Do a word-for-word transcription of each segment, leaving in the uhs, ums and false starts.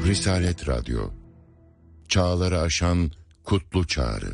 Risalet Radyo, çağları aşan kutlu çağrı.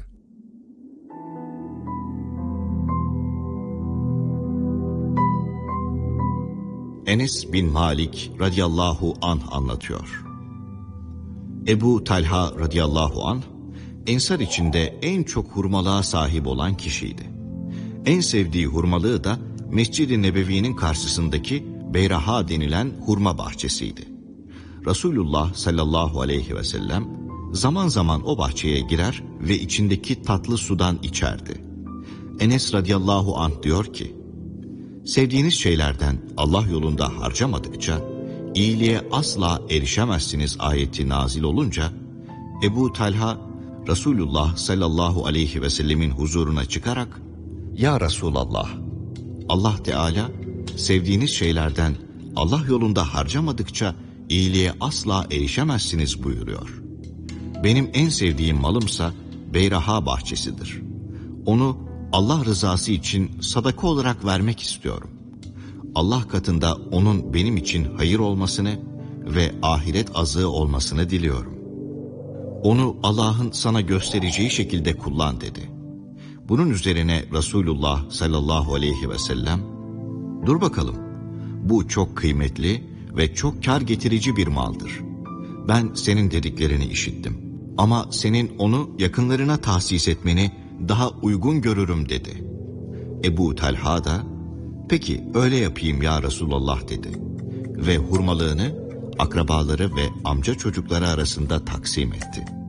Enes bin Malik radıyallahu anh anlatıyor. Ebu Talha radıyallahu anh, Ensar içinde en çok hurmalığa sahip olan kişiydi. En sevdiği hurmalığı da Mescid-i Nebevi'nin karşısındaki Beyraha denilen hurma bahçesiydi. Resulullah sallallahu aleyhi ve sellem zaman zaman o bahçeye girer ve içindeki tatlı sudan içerdi. Enes radıyallahu anh diyor ki, sevdiğiniz şeylerden Allah yolunda harcamadıkça iyiliğe asla erişemezsiniz ayeti nazil olunca Ebu Talha Resulullah sallallahu aleyhi ve sellemin huzuruna çıkarak, ya Resulallah, Allah Teala sevdiğiniz şeylerden Allah yolunda harcamadıkça iyiliğe asla erişemezsiniz buyuruyor. Benim en sevdiğim malımsa Beyraha bahçesidir. Onu Allah rızası için sadaka olarak vermek istiyorum. Allah katında onun benim için hayır olmasını ve ahiret azığı olmasını diliyorum. Onu Allah'ın sana göstereceği şekilde kullan dedi. Bunun üzerine Resulullah sallallahu aleyhi ve sellem, dur bakalım, bu çok kıymetli ve çok kar getirici bir maldır. Ben senin dediklerini işittim ama senin onu yakınlarına tahsis etmeni daha uygun görürüm dedi. Ebu Talha da, peki öyle yapayım ya Resulallah dedi ve hurmalığını akrabaları ve amca çocukları arasında taksim etti.